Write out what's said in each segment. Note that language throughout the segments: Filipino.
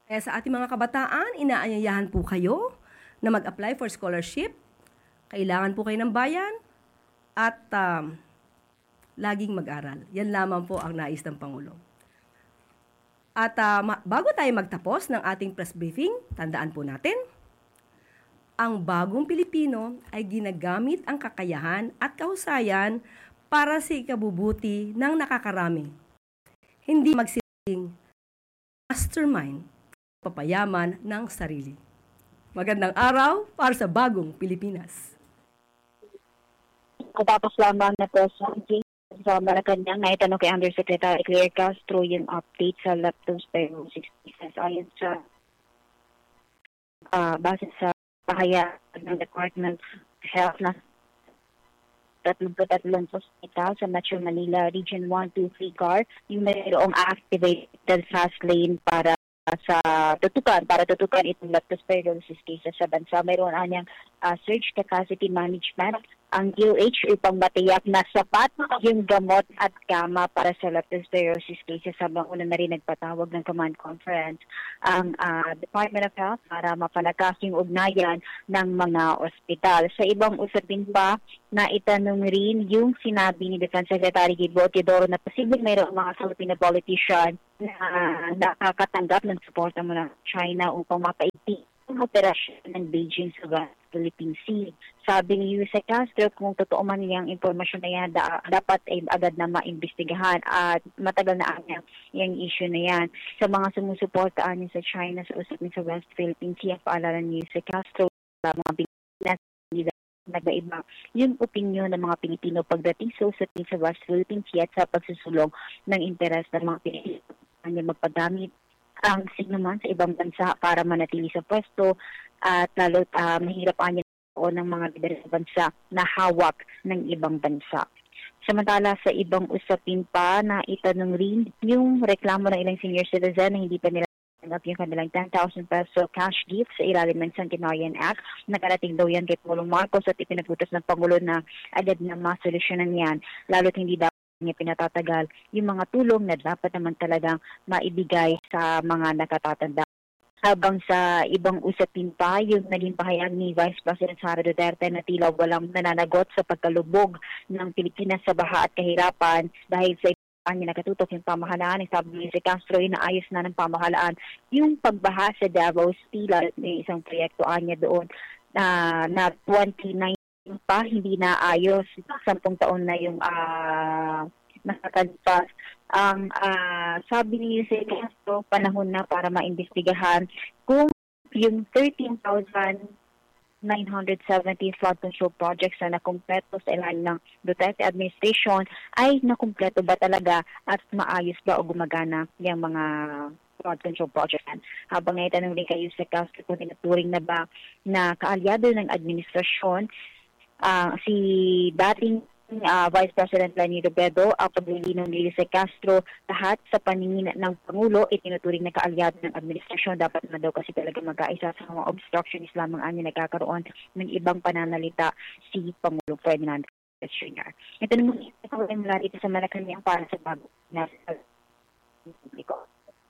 Kaya sa ating mga kabataan, inaanyayahan po kayo na mag-apply for scholarship. Kailangan po kayo ng bayan at laging mag-aral. Yan lamang po ang nais ng Pangulo. At bago tayo magtapos ng ating press briefing, tandaan po natin, ang bagong Pilipino ay ginagamit ang kakayahan at kahusayan para sa ikabubuti ng nakakarami. Hindi magsilbing mastermind, papayaman ng sarili. Magandang araw para sa bagong Pilipinas. Katapos lamang na President sa Malacanang na itanong kay Undersecretary Claire Castro yung update sa leptospirosis cases ayon sa base sa pahayag ng Department of Health na 33 hospital sa Metro Manila Region 1, 2, 3 CAR yung mayroong activated fast lane para tutukan itong leptospirosis cases sa bansa. Mayroon anyang surge capacity management ang DOH upang matiyak na sapat yung gamot at kama para sa leptospirosis cases habang una na rin nagpatawag ng command conference ang Department of Health para mapalakas yung ugnayan ng mga ospital. Sa ibang usapin pa, na itanong rin yung sinabi ni Defense Secretary Gibo Teodoro na posibleng mayroong mga Filipino politician na nakakatanggap ng suporta mula China upang mapaigting ang operasyon ng Beijing sa Philippine Sea. Sabi ni Jose Castro, kung totoo man yung impormasyon na yan, dapat ay agad na maimbestigahan at matagal na yung issue na yan. Sa mga sumusuportaan niya sa China sa usapin sa West Philippine Sea, paalala ni Jose Castro, mga Pilipinas, nagaiba yung opinyon ng mga Pilipino pagdating sa usapin sa West Philippine Sea at sa pagsusulong ng interes ng mga Pilipino magpagamit ang signaman sa ibang bansa para manatili sa pwesto at lalo't mahirap anya o ng mga lider sa bansa na hawak ng ibang bansa. Samantala sa ibang usapin pa na itanong rin yung reklamo ng ilang senior citizen na hindi pa nila tanggap yung kanilang 10,000 peso cash gift sa ilalim ng Centenarian Act. Nakarating daw yan kay Pangulong Marcos at ipinagutos ng Pangulo na agad na masolusyonan yan, lalo't hindi daw niya pinatatagal yung mga tulong na dapat naman talagang maibigay sa mga nakatatanda. Habang sa ibang usapin pa, yung naging pahayag ni Vice President Sara Duterte na tila walang nananagot sa pagkalubog ng Pilipinas sa baha at kahirapan dahil sa niya nakatutok yung pamahalaan. Sabi ni si Castro, inaayos na ng pamahalaan yung pagbaha sa Davao. Tila may isang proyekto niya doon na 2019 pa hindi na ayos. 10 taon na yung nakakalipas. Ang sabi ni si Castro, panahon na para maimbestigahan kung yung 13,970 flood control projects na nakumpleto sa ilalim ng Duterte administration ay nakumpleto ba talaga at maayos ba o gumagana yung mga flood control projects. Habang naitanong rin kayo sa Castro kung tinuturing na ba na kaalyado ng administrasyon si dating Vice President Leni Robredo, ang paglilinaw ni Jose Castro, lahat sa paningin ng Pangulo, itinuturing na kaalyado ng administrasyon. Dapat na daw kasi talaga mag-aisa sa mga obstructionist lamang anya nagkakaroon ng ibang pananalita si Pangulo Ferdinand Jr. Ito naman ito mula dito sa Malacanang para sa bago na publiko.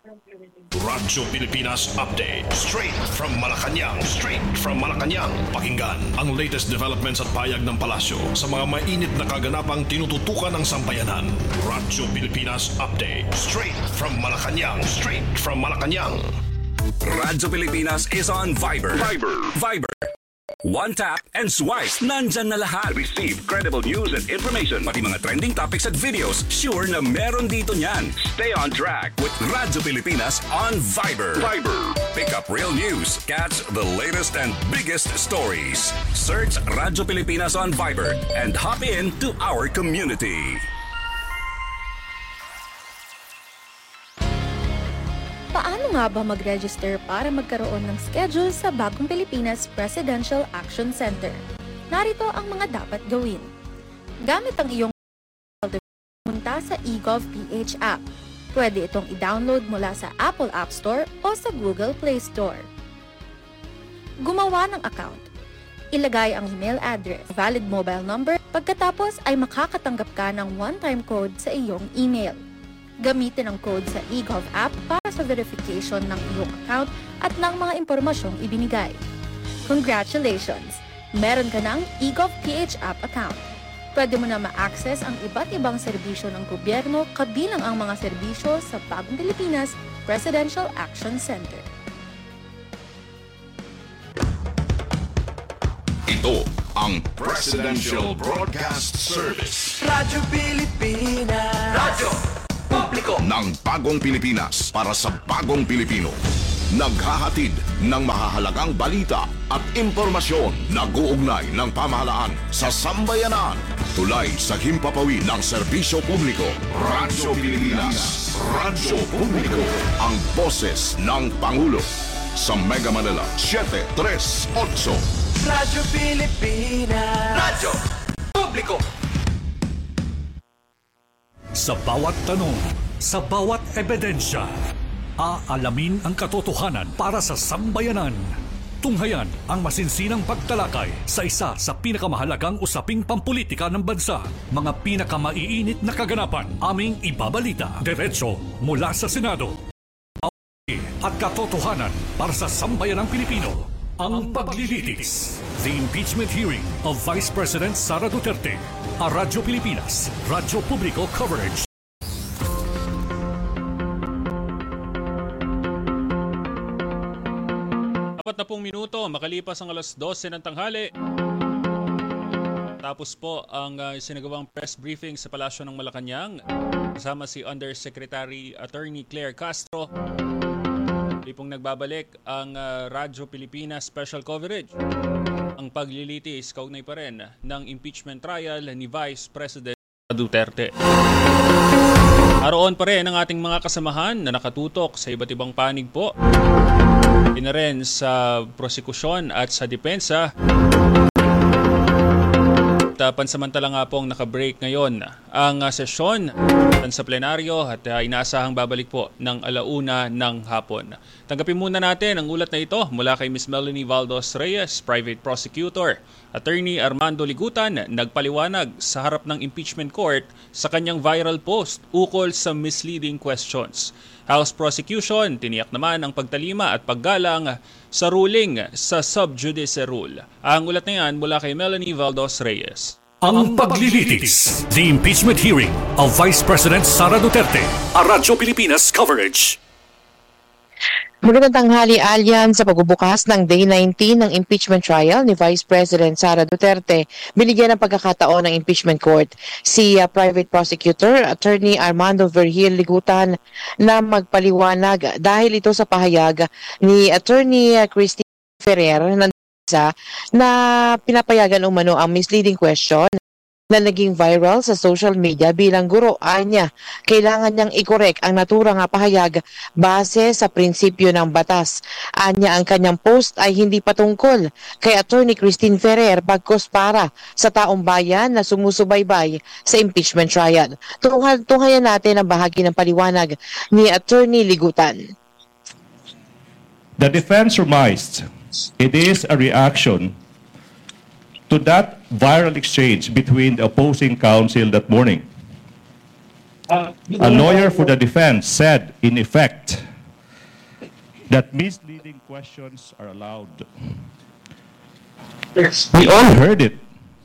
Radyo Pilipinas Update. Straight from Malacanang. Pakinggan ang latest developments at payag ng palasyo sa mga mainit na kaganapang tinututukan ng sambayanan. Radyo Pilipinas Update. Straight from Malacanang. Radyo Pilipinas is on Viber. One tap and swipe. Nandyan na lahat. Receive credible news and information. Pati mga trending topics at videos. Sure na meron dito niyan. Stay on track with Radyo Pilipinas on Viber. Pick up real news. Catch the latest and biggest stories. Search Radyo Pilipinas on Viber and hop in to our community. Paano nga ba mag-register para magkaroon ng schedule sa Bagong Pilipinas Presidential Action Center? Narito ang mga dapat gawin. Gamit ang iyong punta sa eGov.ph app. Pwede itong i-download mula sa Apple App Store o sa Google Play Store. Gumawa ng account. Ilagay ang email address, valid mobile number, pagkatapos ay makakatanggap ka ng one-time code sa iyong email. Gamitin ang code sa eGov app para sa verification ng iyong account at ng mga impormasyong ibinigay. Congratulations! Meron ka ng eGov PH app account. Pwede mo na ma-access ang iba't ibang serbisyo ng gobyerno kabilang ang mga serbisyo sa Bagong Pilipinas Presidential Action Center. Ito ang Presidential Broadcast Service. Radyo Pilipinas. Radyo Publiko Ng Bagong Pilipinas para sa Bagong Pilipino. Naghahatid ng mahahalagang balita at impormasyon. Nag-uugnay ng pamahalaan sa sambayanan. Tulay sa himpapawid ng serbisyo publiko. Radyo Pilipinas. Radyo Publiko. Ang boses ng Pangulo. Sa Mega Manila, 738. Radyo Pilipinas. Radyo Publiko. Sa bawat tanong, sa bawat ebidensya, aalamin ang katotohanan para sa sambayanan. Tunghayan ang masinsinang pagtalakay sa isa sa pinakamahalagang usaping pampulitika ng bansa. Mga pinakamaiinit na kaganapan, aming ibabalita diretso mula sa Senado. At katotohanan para sa sambayanang Pilipino. Ang paglilitis. The impeachment hearing of Vice President Sara Duterte. A Radyo Pilipinas, Radyo Publiko coverage. Apat na pong minuto, makalipas ang alas 12 ng tanghali. Tapos po ang sinagawang press briefing sa Palasyo ng Malacanang kasama si Undersecretary Attorney Claire Castro. Pong nagbabalik ang Radyo Pilipinas special coverage. Ang paglilitis kaugnay pa rin ng impeachment trial ni Vice President Duterte. Naroon pa rin ang ating mga kasamahan na nakatutok sa iba't ibang panig po. Ina rin sa prosekusyon at sa depensa. Pansamantala nga pong nakabreak ngayon ang sesyon sa plenaryo at inaasahang babalik po ng 1:00 ng hapon. Tanggapin muna natin ang ulat na ito mula kay Ms. Melanie Valdos Reyes, Private Prosecutor. Attorney Armando Ligutan nagpaliwanag sa harap ng impeachment court sa kanyang viral post ukol sa misleading questions. House Prosecution tiniyak naman ang pagtalima at paggalang sa ruling sa sub judice rule. Ang ulat na yan mula kay Melanie Valdos Reyes. Ang paglilitis. The impeachment hearing of Vice President Sara Duterte. A Radyo Pilipinas coverage. Magandang tanghali, Alyan. Sa pagbubukas ng Day 19 ng impeachment trial ni Vice President Sara Duterte, binigyan ng pagkakataon ng impeachment court si Private Prosecutor Attorney Armando Virgil Ligutan na magpaliwanag dahil ito sa pahayag ni Attorney Christine Ferrer na pinapayagan umano ang misleading question na naging viral sa social media bilang guro. Anya, kailangan niyang i-correct ang naturang pahayag base sa prinsipyo ng batas. Anya, ang kanyang post ay hindi patungkol kay Attorney Christine Ferrer bagkus para sa taong bayan na sumusubaybay sa impeachment trial. Tunghayan natin ang bahagi ng paliwanag ni Attorney Ligutan. The defense surmised it is a reaction to that viral exchange between the opposing counsel that morning. A lawyer for the defense said, in effect, that misleading questions are allowed. We all heard it.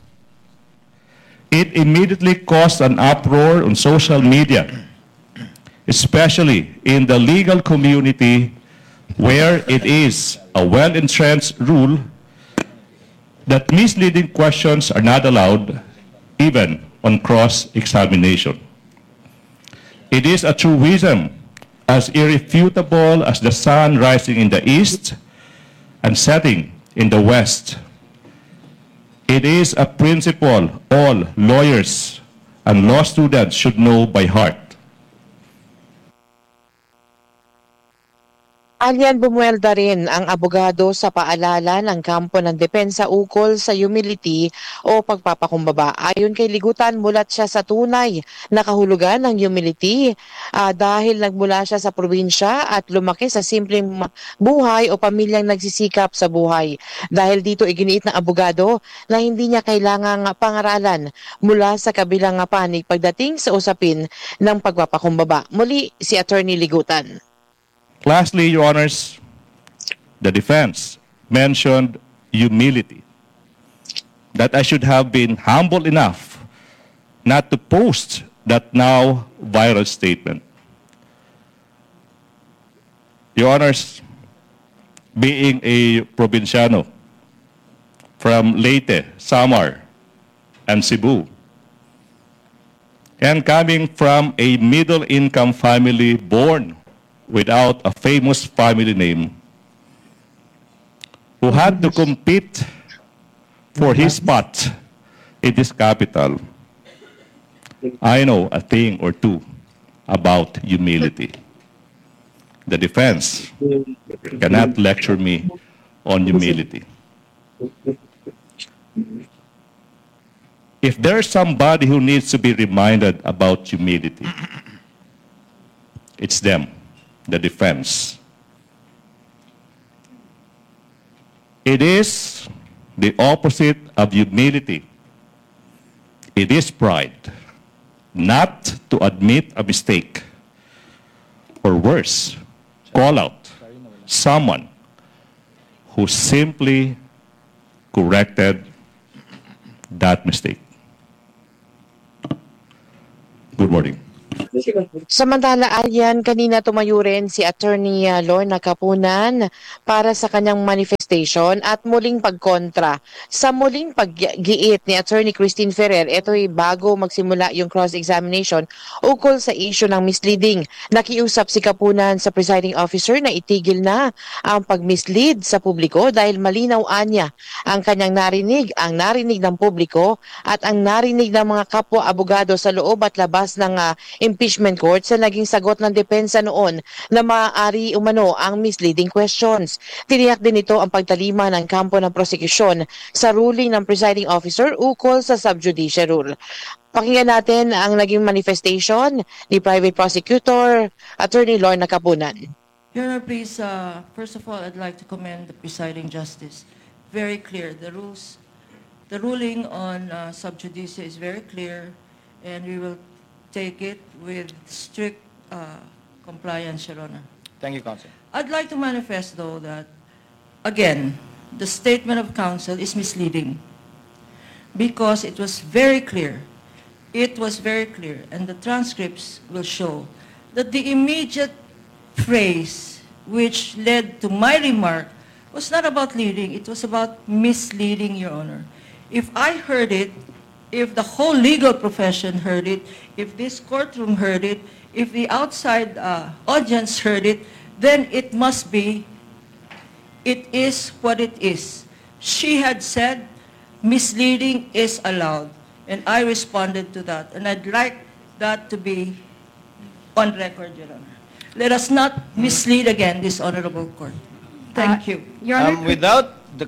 It immediately caused an uproar on social media, especially in the legal community where it is a well-entrenched rule that misleading questions are not allowed even on cross-examination. It is a truism as irrefutable as the sun rising in the east and setting in the west. It is a principle all lawyers and law students should know by heart. Alyan, bumuelda rin ang abogado sa paalala ng kampo ng depensa ukol sa humility o pagpapakumbaba. Ayon kay Ligutan, mulat siya sa tunay na kahulugan ng humility dahil nagmula siya sa probinsya at lumaki sa simpleng buhay o pamilyang nagsisikap sa buhay. Dahil dito iginiit ng abogado na hindi niya kailangang pangaralan mula sa kabilang panig pagdating sa usapin ng pagpapakumbaba. Muli si Attorney Ligutan. Lastly, Your Honors, the defense mentioned humility. That I should have been humble enough not to post that now viral statement. Your Honors, being a provinciano from Leyte, Samar, and Cebu, and coming from a middle-income family born without a famous family name, who had to compete for his spot in this capital, I know a thing or two about humility. The defense cannot lecture me on humility. If there's somebody who needs to be reminded about humility, it's them. The defense. It is the opposite of humility. It is pride, not to admit a mistake, or worse, call out someone who simply corrected that mistake. Good morning. Samantala, Alyan, kanina tumayo rin si Attorney Lorna Kapunan para sa kanyang manifestation at muling pagkontra sa muling paggiit ni Attorney Christine Ferrer. Ito'y bago magsimula yung cross-examination ukol sa issue ng misleading. Nakiusap si Kapunan sa presiding officer na itigil na ang pag-mislead sa publiko dahil malinaw niya ang kanyang narinig, ang narinig ng publiko at ang narinig ng mga kapwa-abogado sa loob at labas ng impeachment court sa naging sagot ng depensa noon na maaari umano ang misleading questions. Tiniyak din ito ang pagtalima ng kampo ng prosekusyon sa ruling ng presiding officer ukol sa sub-judice rule. Pakinggan natin ang naging manifestation ni Private Prosecutor Attorney Lorna Kapunan. Your Honor, please, first of all, I'd like to commend the presiding justice. Very clear. The ruling on sub-judice is very clear, and we will take it with strict compliance, Your Honor. Thank you, Counsel. I'd like to manifest, though, that, again, the statement of counsel is misleading because it was very clear. It was very clear, and the transcripts will show that the immediate phrase which led to my remark was not about leading, it was about misleading, Your Honor. If I heard it, if the whole legal profession heard it, if this courtroom heard it, if the outside audience heard it, then it must be, it is what it is. She had said misleading is allowed, and I responded to that, and I'd like that to be on record, Your Honor. Let us not mislead again this honorable court. Thank you. Your Honor, without the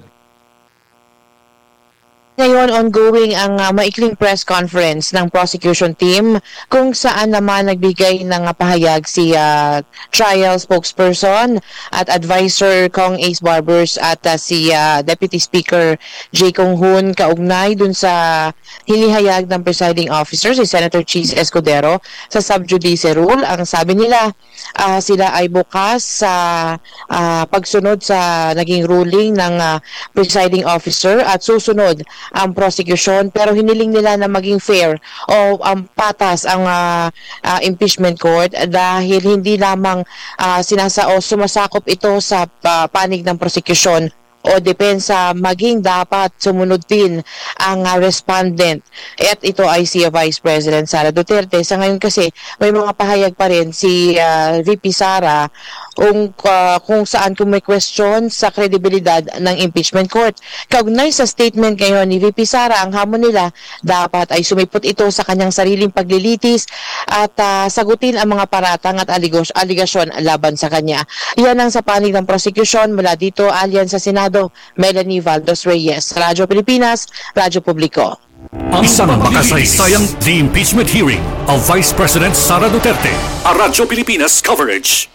Ngayon, ongoing ang maikling press conference ng prosecution team kung saan naman nagbigay ng pahayag si trial spokesperson at advisor Kong Ace Barbers at si Deputy Speaker J. Kong Hoon kaugnay dun sa hinihayag ng presiding officer si Senator Cheese Escudero sa sub-judice rule. Ang sabi nila, sila ay bukas sa pagsunod sa naging ruling ng presiding officer at susunod ang prosecution, pero hiniling nila na maging fair o patas ang impeachment court dahil hindi lamang sumasakop ito sa panig ng prosecution o depensa, maging dapat sumunod din ang respondent. At ito ay si Vice President Sara Duterte. Sa ngayon kasi may mga pahayag pa rin si VP Sara kung saan kung may question sa kredibilidad ng impeachment court. Kaugnay sa statement ngayon ni VP Sara, ang hamon nila dapat ay sumipot ito sa kanyang sariling paglilitis at sagutin ang mga paratang at aligasyon laban sa kanya. Yan ang sa panig ng prosecution mula dito alyan sa Senado, Melanie Valdos Reyes, Radyo Pilipinas, Radyo Publiko. Isang makasaysayang The Impeachment Hearing of Vice President Sara Duterte. A Radyo Pilipinas coverage.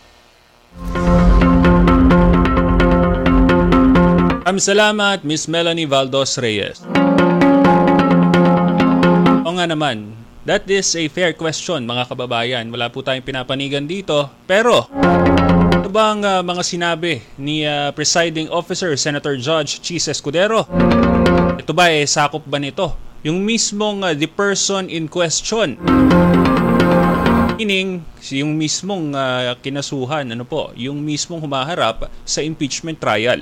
Salamat, Miss Melanie Valdos Reyes. O nga naman, that is a fair question, mga kababayan. Wala po tayong pinapanigan dito. Pero, ito ba ang mga sinabi ni Presiding Officer Senator Judge Chis Escudero? Ito ba sakop ba nito yung mismong the person in question? Meaning, yung mismong kinasuhan, yung mismong humaharap sa impeachment trial.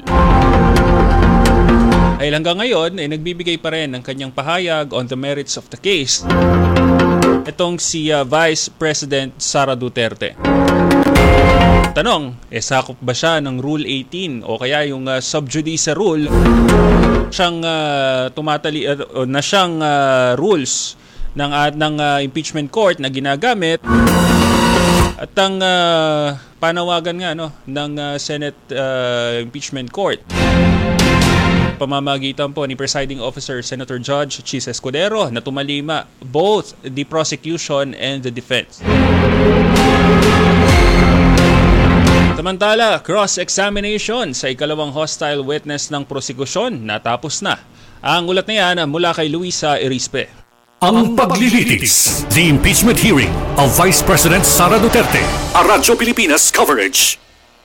Ay hanggang ngayon, nagbibigay pa rin ng kanyang pahayag on the merits of the case. Itong si Vice President Sara Duterte. Tanong, sakop ba siya ng Rule 18 o kaya yung sub judice rule siyang rules ng impeachment court na ginagamit at ang panawagan nga ng Senate impeachment court pamamagitan po ni Presiding Officer Senator Judge Chis Escudero na tumalima both the prosecution and the defense. Samantala, cross-examination sa ikalawang hostile witness ng prosekusyon natapos na. Ang ulat na yan mula kay Luisa Erispe. Ang paglilitis, The Impeachment Hearing of Vice President Sara Duterte. A Radyo Pilipinas coverage.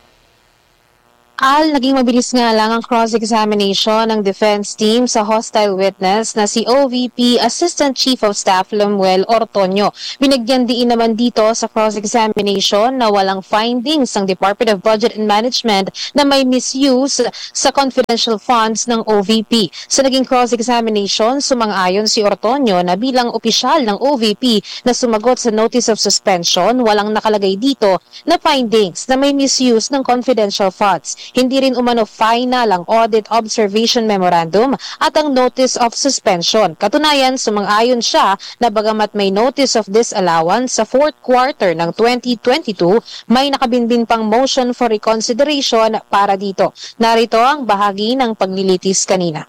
Naging mabilis nga lang ang cross-examination ng defense team sa hostile witness na si OVP Assistant Chief of Staff Lemuel Ortonio. Binigyan diin naman dito sa cross-examination na walang findings ng Department of Budget and Management na may misuse sa confidential funds ng OVP. Sa naging cross-examination, sumang-ayon si Ortonio na bilang opisyal ng OVP na sumagot sa notice of suspension, walang nakalagay dito na findings na may misuse ng confidential funds. Hindi rin umano final ang Audit Observation Memorandum at ang Notice of Suspension. Katunayan, sumang-ayon siya na bagamat may Notice of Disallowance sa 4th quarter ng 2022, may nakabinbin pang motion for reconsideration para dito. Narito ang bahagi ng paglilitis kanina.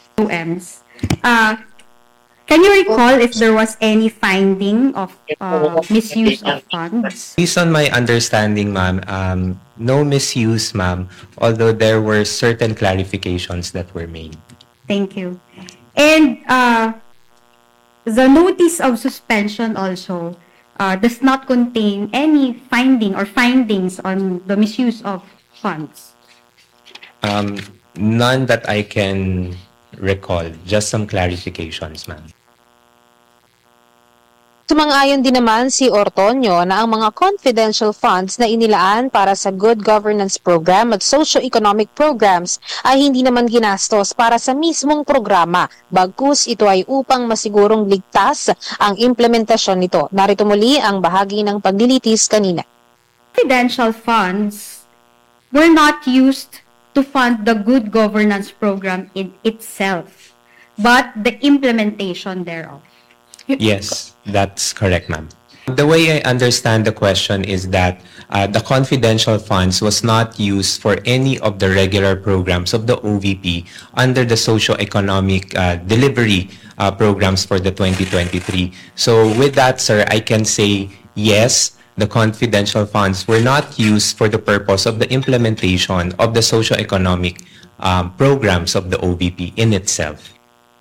Can you recall if there was any finding of misuse of funds? Based on my understanding, ma'am, no misuse, ma'am, although there were certain clarifications that were made. Thank you. And the notice of suspension also does not contain any finding or findings on the misuse of funds? None that I can recall, just some clarifications, ma'am. Sumang-ayon din naman si Ortonio na ang mga confidential funds na inilaan para sa good governance program at socio-economic programs ay hindi naman ginastos para sa mismong programa. Bagkus ito ay upang masigurong ligtas ang implementasyon nito. Narito muli ang bahagi ng paglilitis kanina. Confidential funds were not used to fund the good governance program in itself, but the implementation thereof. Yes, that's correct, ma'am. The way I understand the question is that the confidential funds was not used for any of the regular programs of the OVP under the socio-economic delivery programs for the 2023. So with that, sir, I can say yes, the confidential funds were not used for the purpose of the implementation of the socio-economic programs of the OVP in itself.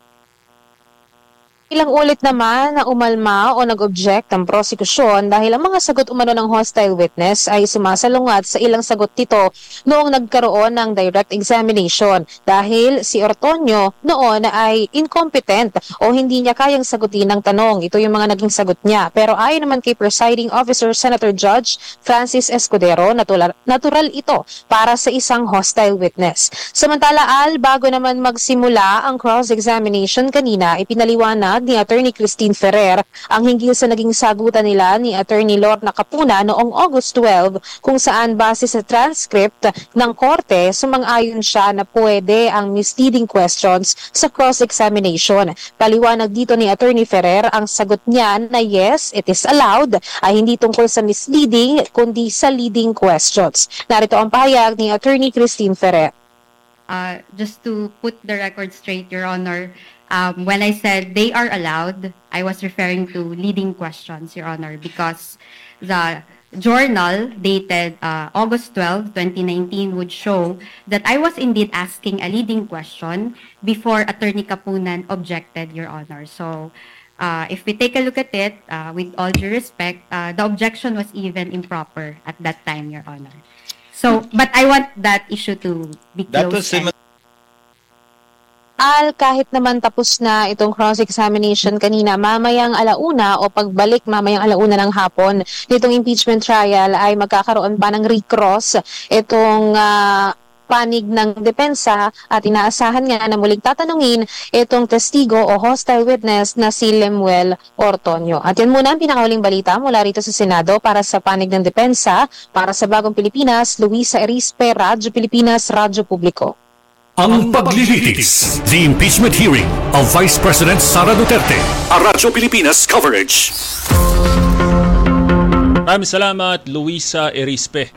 Ilang ulit naman na umalma o nag-object ang prosekusyon dahil ang mga sagot umano ng hostile witness ay sumasalungat sa ilang sagot nito noong nagkaroon ng direct examination dahil si Ortonio noon ay incompetent o hindi niya kayang sagutin ang tanong. Ito yung mga naging sagot niya. Pero ayon naman kay Presiding Officer Senator Judge Francis Escudero, natural ito para sa isang hostile witness. Samantala, bago naman magsimula ang cross-examination kanina, ipinaliwanag pahayag ni Attorney Christine Ferrer ang hinggil sa naging sagutan nila ni Attorney Lorna Capuna noong August 12 kung saan base sa transcript ng korte sumang-ayon siya na pwede ang misleading questions sa cross-examination. Paliwanag dito ni Attorney Ferrer ang sagot niya na yes, it is allowed ay hindi tungkol sa misleading kundi sa leading questions. Narito ang pahayag ni Attorney Christine Ferrer. Just to put the record straight, Your Honor, when I said they are allowed, I was referring to leading questions, Your Honor, because the journal dated August 12, 2019 would show that I was indeed asking a leading question before Attorney Capunan objected, Your Honor. So if we take a look at it, with all due respect, the objection was even improper at that time, Your Honor. So, but I want that issue to be closed. Kahit naman tapos na itong cross-examination kanina, mamayang alauna o pagbalik mamayang alauna ng hapon nitong impeachment trial ay magkakaroon pa ng recross itong panig ng depensa at inaasahan nga na muling tatanungin itong testigo o hostile witness na si Lemuel Ortonio. At yan muna ang pinakahuling balita mula rito sa Senado para sa panig ng depensa. Para sa Bagong Pilipinas, Luisa Erispe, Radyo Pilipinas, Radyo Publiko. Ang paglilitis, the impeachment hearing of Vice President Sara Duterte. A Radyo Pilipinas coverage. Maraming salamat, Luisa Erispe.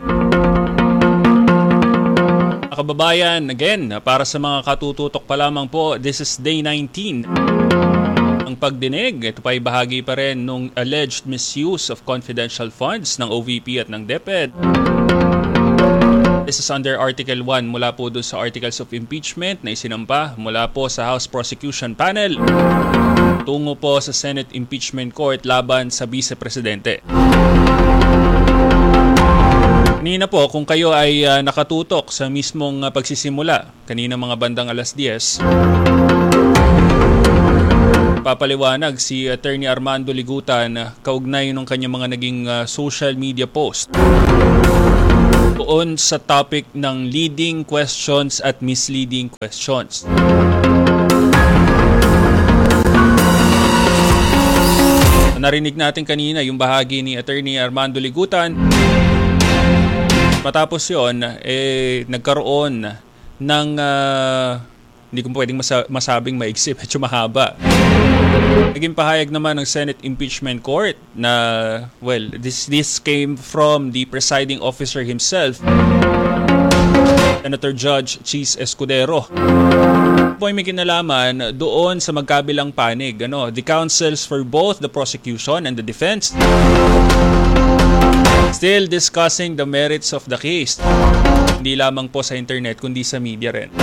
Kababayan, again, para sa mga katututok pa lamang po, this is day 19. Ang pagdinig, ito pa ay bahagi pa rin ng alleged misuse of confidential funds ng OVP at ng DepEd. This is under Article 1 mula po doon sa Articles of Impeachment na isinampa mula po sa House Prosecution Panel tungo po sa Senate Impeachment Court laban sa Vice Presidente. Kanina po, kung kayo ay nakatutok sa mismong pagsisimula, kanina mga bandang alas 10, papaliwanag si Attorney Armando Ligutan kaugnay ng kanyang mga naging social media post doon sa topic ng leading questions at misleading questions. Narinig natin kanina yung bahagi ni Attorney Armando Ligutan. Matapos yon, nagkaroon ng, hindi ko pwedeng masabing maigsi, medyo mahaba. Naging pahayag naman ng Senate Impeachment Court na, well, this came from the presiding officer himself, Senator Judge Chis Escudero. Po ay may kinalaman doon sa magkabilang panig. The counsels for both the prosecution and the defense still discussing the merits of the case. Hindi lamang po sa internet, kundi sa media rin.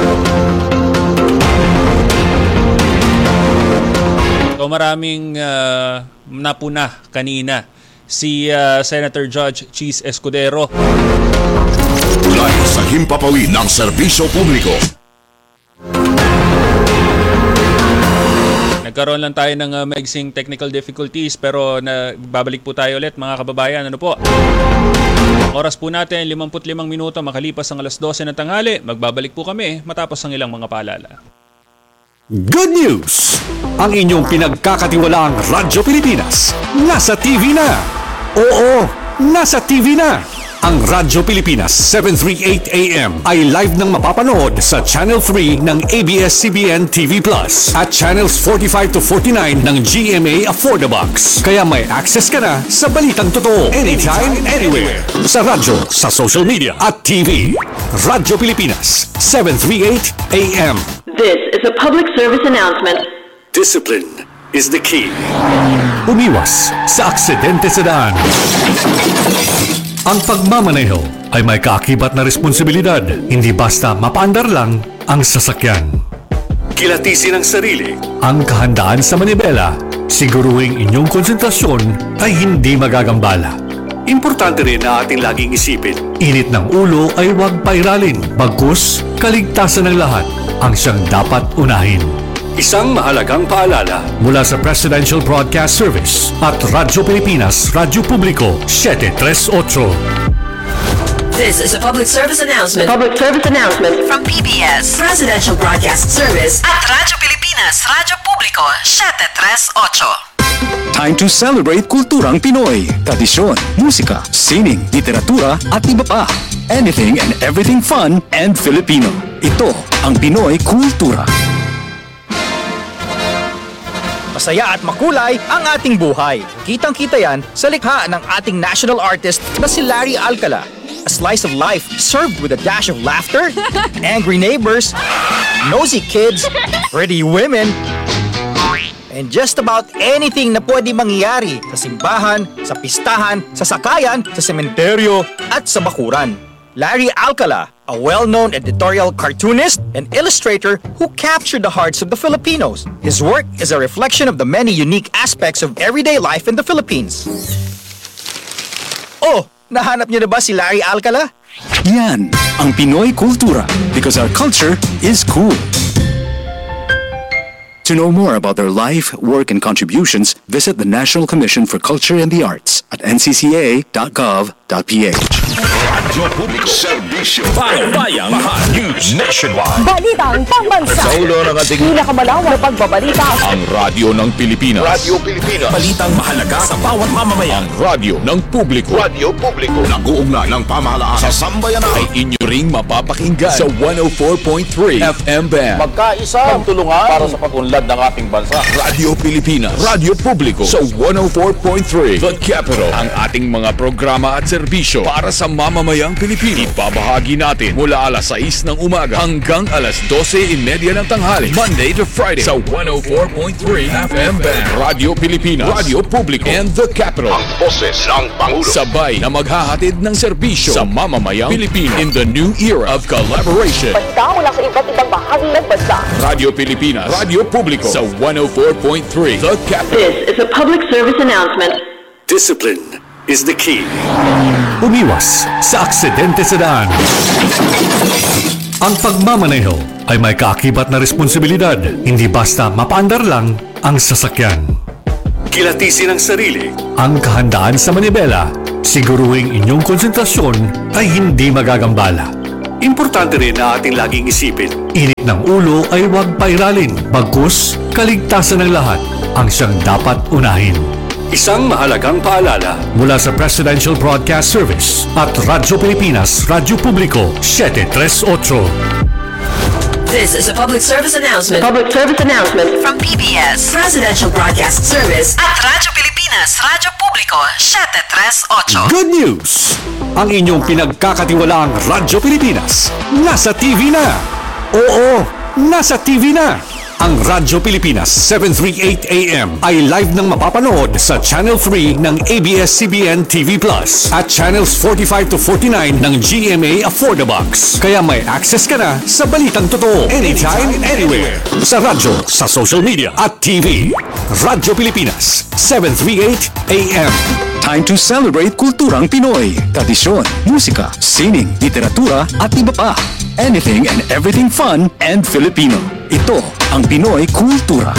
So maraming napuna kanina si Senator Judge Chis Escudero. Live sa himpapawid ng serbisyo publiko. Nagkaroon lang tayo ng maigsing technical difficulties pero babalik po tayo ulit mga kababayan. Ano po? Oras po natin 55 minuto makalipas ang alas 12 ng tanghali. Magbabalik po kami matapos ang ilang mga paalala. Good news! Ang inyong pinagkakatiwalaang Radyo Pilipinas nasa TV na. Oo, nasa TV na. Ang Radyo Pilipinas 738 AM ay live nang mapapanood sa Channel 3 ng ABS-CBN TV Plus at Channels 45 to 49 ng GMA Affordabox. Kaya may access ka na sa balitang totoo anytime, anywhere. Sa radyo, sa social media at TV. Radyo Pilipinas 738 AM. This is a public service announcement. Discipline is the key. Umiwas sa aksidente sa daan. Ang pagmamaneho ay may kaakibat na responsibilidad, hindi basta mapaandar lang ang sasakyan. Kilatisin ang sarili, ang kahandaan sa manibela, siguruhing inyong konsentrasyon ay hindi magagambala. Importante rin na ating laging isipin, init ng ulo ay huwag pairalin, bagkus kaligtasan ng lahat ang siyang dapat unahin. Isang mahalagang paalala mula sa Presidential Broadcast Service at Radyo Pilipinas, Radyo Publiko 738. This is a public service announcement. Public service announcement From PBS, Presidential Broadcast Service at Radyo Pilipinas, Radyo Publiko, 738. Time to celebrate kulturang Pinoy. Tradisyon, musika, sining, literatura at iba pa. Anything and everything fun and Filipino. Ito ang Pinoy Kultura. Masaya at makulay ang ating buhay. Kitang-kita yan sa likha ng ating national artist na si Larry Alcala. A slice of life served with a dash of laughter, angry neighbors, nosy kids, pretty women, and just about anything na pwede mangyari sa simbahan, sa pistahan, sa sakayan, sa sementeryo, at sa bakuran. Larry Alcala, a well-known editorial cartoonist and illustrator who captured the hearts of the Filipinos. His work is a reflection of the many unique aspects of everyday life in the Philippines. Oh, nahanap niyo na ba si Larry Alcala? Yan ang Pinoy Kultura because our culture is cool. To know more about their life, work, and contributions, visit the National Commission for Culture and the Arts at ncca.gov.ph. Radyo Publiko, Serbisyo, Bayang Mahal, News Nationwide. Balitang pambansa. Sa ulo ng ating pinakamalawak na pagbabalita. Ang radyo ng Pilipinas. Radyo Pilipinas. Balitang mahalaga sa bawat mamamayan. Ang radyo ng publiko. Radyo Publiko. Nag-uugnay ng pamahalaan sa sambayanan. Ay inyo ring mapapakinggan sa 104.3 FM band. Magkaisa, magtulungan para sa pag-unlad ng ating bansa. Radyo Pilipinas. Radyo Publiko sa 104.3 The Capital. Ang ating mga programa at serbisyo para sa mamamayang Pilipino. Ibabahagi natin mula alas 6 ng umaga hanggang alas 12:30 ng tanghali. Monday to Friday sa 104.3 FM band. Radyo Pilipinas. Radyo Publiko and The Capital. Ang boses ng Pangulo. Sabay na maghahatid ng serbisyo sa mamamayang Pilipino in the new era of collaboration. Basta mula sa iba't ibang bahagi ng bansa. Radyo Pilipinas. Radyo Publiko sa 104.3 The Capital. This is a public service announcement. Discipline is the key. Umiwas sa aksidente sa daan. Ang pagmamaneho ay may kaakibat na responsibilidad, hindi basta mapaandar lang ang sasakyan. Kilatisin ang sarili, ang kahandaan sa manibela, siguruhing inyong konsentrasyon ay hindi magagambala. Importante rin na ating laging isipin, init ng ulo ay huwag pairalin, bagkus kaligtasan ng lahat ang siyang dapat unahin. Isang mahalagang paalala mula sa Presidential Broadcast Service at Radyo Pilipinas, Radyo Publiko, 738. This is a public service announcement. Public service announcement From PBS, Presidential Broadcast Service at Radyo Pilipinas, Radyo Publiko, 738. Good news! Ang inyong pinagkakatiwalaang Radyo Pilipinas nasa TV na! Oo, nasa TV na! Ang Radyo Pilipinas 738 AM ay live nang mapapanood sa Channel 3 ng ABS-CBN TV Plus at Channels 45 to 49 ng GMA Affordabox. Kaya may access ka na sa balitang totoo anytime, anywhere. Sa radyo, sa social media at TV. Radyo Pilipinas 738 AM. Time to celebrate kulturang Pinoy. Tradisyon, musika, sining, literatura at iba pa. Anything and everything fun and Filipino. Ito ang Pinoy Kultura.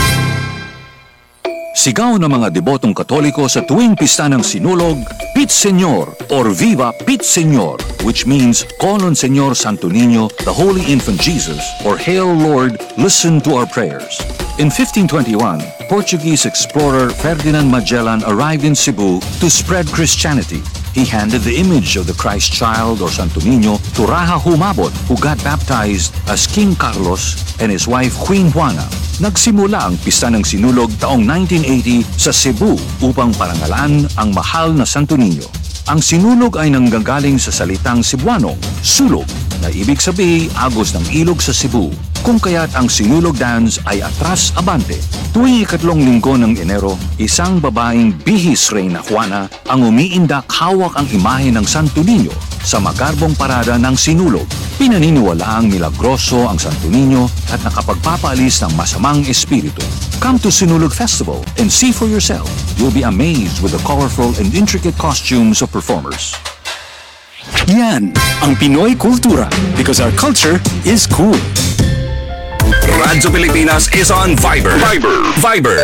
Sigaw ng mga debotong Katoliko sa tuwing pista ng Sinulog, Pit Señor or Viva Pit Señor, which means Call on Señor Santo Niño, the Holy Infant Jesus, or Hail Lord, listen to our prayers. In 1521, Portuguese explorer Ferdinand Magellan arrived in Cebu to spread Christianity. He handed the image of the Christ child or Santo Niño to Raja Humabon, who got baptized as King Carlos and his wife Queen Juana. Nagsimula ang pista ng Sinulog taong 1980 sa Cebu upang parangalan ang mahal na Santo Niño. Ang Sinulog ay nanggagaling sa salitang Cebuano, sulog, na ibig sabihin agos ng ilog sa Cebu, kung kaya't ang Sinulog dance ay atras abante. Tuwing ikatlong linggo ng Enero, isang babaeng bihis Reyna Juana ang umiindak hawak ang imahe ng Santo Niño sa magarbong parada ng Sinulog. Pinaniniwalaang milagroso ang Santo Niño at nakapagpapaalis ng masamang espiritu. Come to Sinulog Festival and see for yourself. You'll be amazed with the colorful and intricate costumes of performers. Yan ang Pinoy Kultura because our culture is cool. Radyo Pilipinas is on Viber. Viber.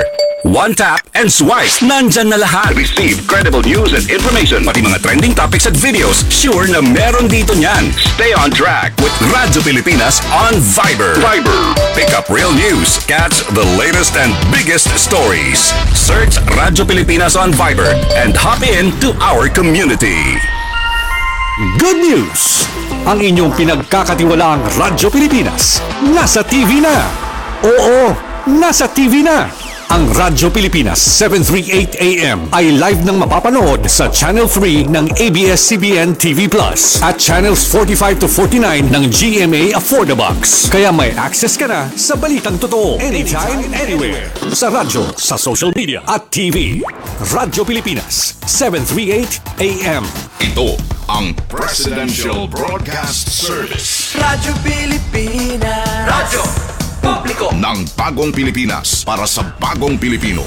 One tap and swipe. Nandyan na lahat. Receive credible news and information. Pati mga trending topics at videos. Sure na meron dito niyan. Stay on track with Radyo Pilipinas on Viber. Pick up real news. Catch the latest and biggest stories. Search Radyo Pilipinas on Viber and hop in to our community. Good news! Ang inyong pinagkakatiwalaang Radyo Pilipinas nasa TV na. Oo, nasa TV na. Ang Radyo Pilipinas 738 AM ay live nang mapapanood sa Channel 3 ng ABS-CBN TV Plus at Channels 45 to 49 ng GMA Affordabox. Kaya may access ka na sa balitang totoo anytime, anywhere. Sa radyo, sa social media at TV. Radyo Pilipinas 738 AM. Ito ang Presidential Broadcast Service. Radyo Pilipinas. Radyo Publiko ng bagong Pilipinas para sa bagong Pilipino.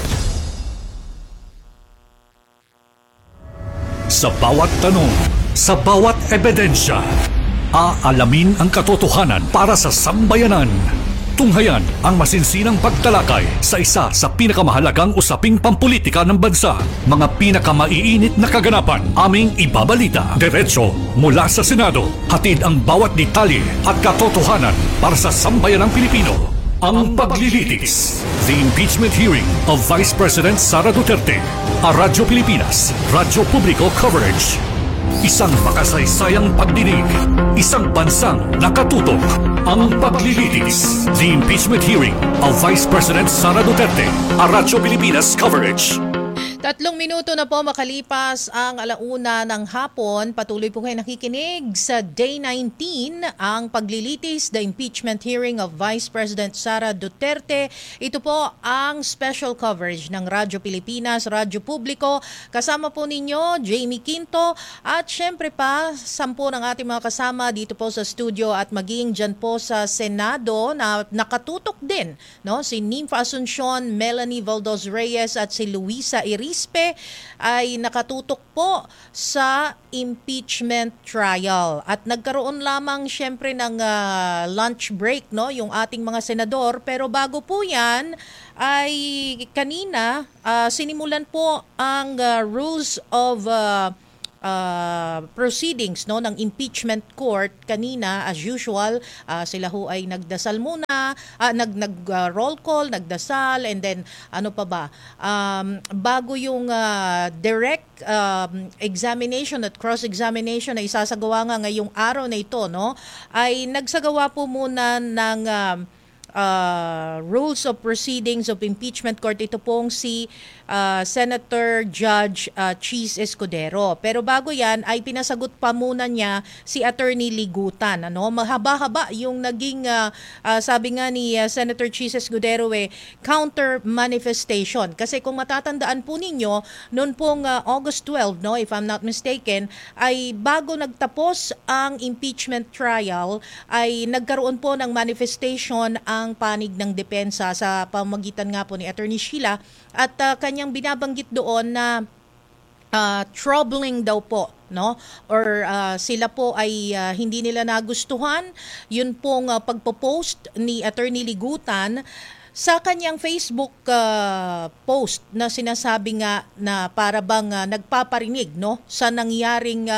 Sa bawat tanong, sa bawat ebidensya, aalamin ang katotohanan para sa sambayanan. Tunghayan ang masinsinang pagtalakay sa isa sa pinakamahalagang usaping pampulitika ng bansa. Mga pinakamaiinit na kaganapan aming ibabalita. Diretso mula sa Senado. Hatid ang bawat detalye at katotohanan para sa sambayanang Pilipino. Ang paglilitis. The impeachment hearing of Vice President Sara Duterte. A Radyo Pilipinas, Radyo Publiko coverage. Isang makasaysayang pagdinig, isang bansang nakatutok. Ang paglilitis. The impeachment hearing of Vice President Sara Duterte. A Radyo Pilipinas coverage. 3 minuto na po makalipas ang 1:00 ng hapon. Patuloy po kayo nakikinig sa Day 19, ang paglilitis, the impeachment hearing of Vice President Sara Duterte. Ito po ang special coverage ng Radyo Pilipinas, Radyo Publiko. Kasama po ninyo, Jamie Quinto, at syempre pa, 10 ng ating mga kasama dito po sa studio at maging dyan po sa Senado na nakatutok din. No? Si Nympha Asuncion, Melanie Valdos Reyes at si Luisa Irispe ay nakatutok po sa impeachment trial. At nagkaroon lamang syempre ng lunch break, no, yung ating mga senador. Pero bago po yan, ay kanina sinimulan po ang rules of proceedings, no, ng impeachment court. Kanina, as usual, sila ho ay nagdasal muna, nag-roll call, nagdasal, and then ano pa ba, bago yung direct examination at cross-examination na isasagawa nga ngayong araw na ito, no, ay nagsagawa po muna ng rules of proceedings of impeachment court. Ito pong si Senator Judge Cheese Escudero. Pero bago yan ay pinasagot pa muna niya si Attorney Ligutan. Ano? Mahaba-haba yung naging sabi nga ni Senator Cheese Escudero counter manifestation. Kasi kung matatandaan po ninyo, noon pong August 12, no, if I'm not mistaken, ay bago nagtapos ang impeachment trial ay nagkaroon po ng manifestation ang panig ng depensa sa pamagitan nga po ni Attorney Sheila at kanyang binabanggit doon na troubling daw po, no, or sila po ay hindi nila nagustuhan yun pong pagpo-post ni Attorney Ligutan sa kanyang Facebook post na sinasabi nga na para bang nagpaparinig, no, sa nangyaring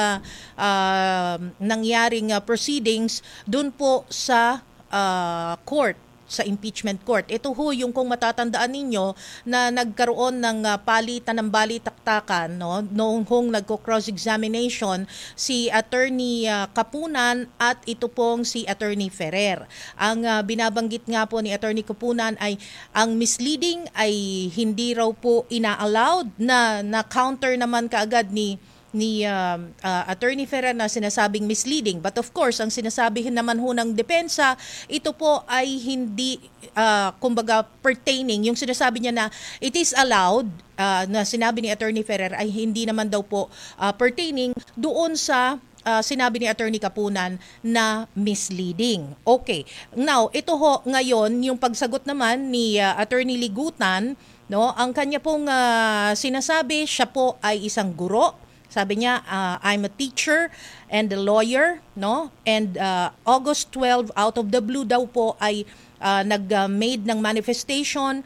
proceedings dun po sa court, sa impeachment court. Ito ho yung kung matatandaan ninyo na nagkaroon ng palitan ng balitaktakan, no, noong nagko-cross-examination si Attorney Kapunan at ito pong si Attorney Ferrer. Ang binabanggit nga po ni Attorney Kapunan ay ang misleading ay hindi raw po ina-allowed na counter naman kaagad ni Attorney Ferrer na sinasabing misleading. But of course, ang sinasabi naman ho ng depensa, ito po ay hindi, kumbaga, pertaining. Yung sinasabi niya na it is allowed, na sinabi ni Attorney Ferrer ay hindi naman daw po pertaining doon sa sinabi ni Attorney Kapunan na misleading. Okay. Now, ito ho ngayon, yung pagsagot naman ni Attorney Ligutan, no, ang kanya pong sinasabi, siya po ay isang guro. Sabi niya, I'm a teacher and a lawyer, no? And August 12, out of the blue daw po ay nag-made ng manifestation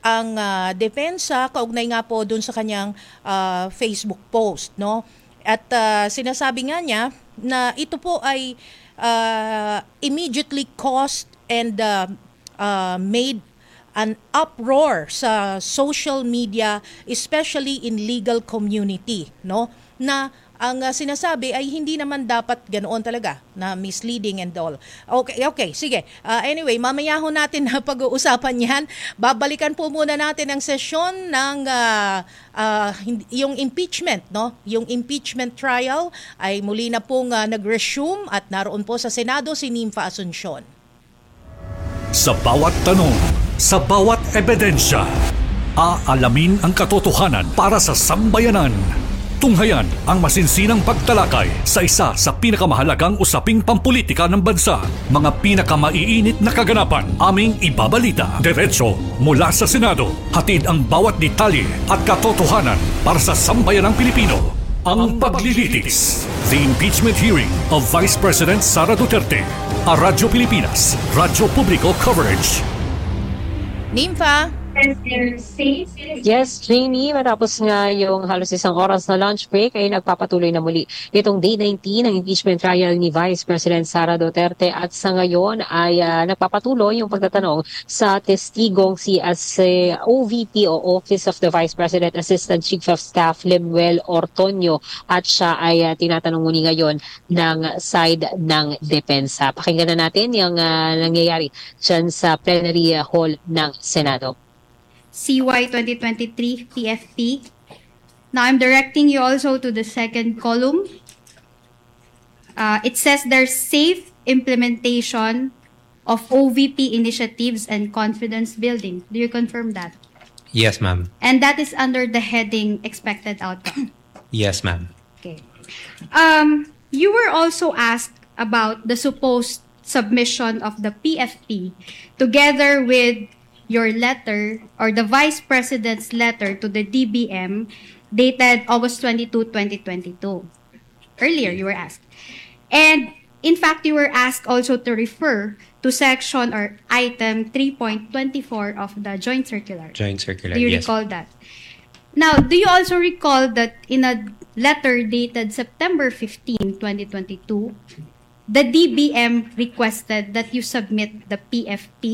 ang depensa kaugnay nga po doon sa kanyang Facebook post, no? At sinasabi nga niya na ito po ay immediately caused and made an uproar sa social media, especially in legal community, no? Na ang sinasabi ay hindi naman dapat ganoon talaga, na misleading and all. Okay, sige. Anyway, mamaya ho natin na pag-uusapan yan. Babalikan po muna natin ang sesyon ng yung impeachment, no? Yung impeachment trial ay muli na pong nag-resume at naroon po sa Senado si Nympha Asuncion. Sa bawat tanong, sa bawat ebidensya, aalamin ang katotohanan para sa sambayanan. Tunghayan ang masinsinang pagtalakay sa isa sa pinakamahalagang usaping pampulitika ng bansa. Mga pinakamaiinit na kaganapan aming ibabalita diretso mula sa Senado. Hatid ang bawat detalye at katotohanan para sa sambayanang Pilipino. Ang paglilitis. The impeachment hearing of Vice President Sara Duterte. A Radyo Pilipinas, Radyo Publiko coverage. Nympha. Yes, Jamie, matapos nga yung halos isang oras na lunch break ay nagpapatuloy na muli itong Day 19 ng impeachment trial ni Vice President Sara Duterte at sa ngayon ay nagpapatuloy yung pagtatanong sa testigong si OVP o Office of the Vice President Assistant Chief of Staff Lemuel Ortonio at siya ay tinatanong muli ngayon ng side ng depensa. Pakinggan na natin yung nangyayari dyan sa plenary hall ng Senado. CY 2023 PFP. Now I'm directing you also to the second column. It says there's safe implementation of OVP initiatives and confidence building. Do you confirm that? Yes, ma'am. And that is under the heading expected outcome. Yes, ma'am. Okay. You were also asked about the supposed submission of the PFP together with your letter or the Vice President's letter to the DBM dated August 22, 2022. Earlier, you were asked. And in fact, you were asked also to refer to section or item 3.24 of the Joint Circular. Joint Circular, do you yes. recall that? Now, do you also recall that in a letter dated September 15, 2022, the DBM requested that you submit the PFP